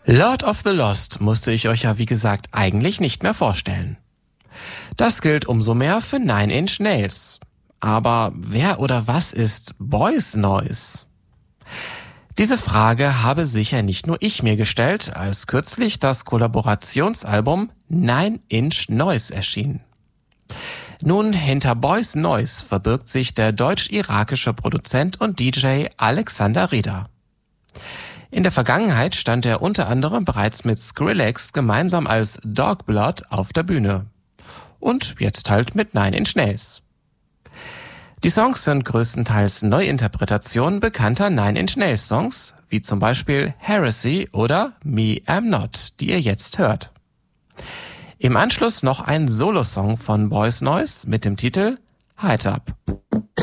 Lord of the Lost musste ich euch ja wie gesagt eigentlich nicht mehr vorstellen. Das gilt umso mehr für Nine Inch Nails. Aber wer oder was ist Boys Noize? Diese Frage habe sicher nicht nur ich mir gestellt, als kürzlich das Kollaborationsalbum Nine Inch Noise erschien. Nun, hinter Boys Noize verbirgt sich der deutsch-irakische Produzent und DJ Alexander Rieder. In der Vergangenheit stand er unter anderem bereits mit Skrillex gemeinsam als Dogblood auf der Bühne. Und jetzt halt mit Nine Inch Nails. Die Songs sind größtenteils Neuinterpretationen bekannter Nine Inch Nails Songs, wie zum Beispiel Heresy oder Me Am Not, die ihr jetzt hört. Im Anschluss noch ein Solosong von Boys Noize mit dem Titel Hide Up.